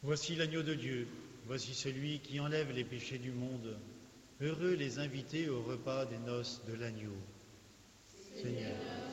Voici l'agneau de Dieu, voici celui qui enlève les péchés du monde. Heureux les invités au repas des noces de l'agneau. Seigneur,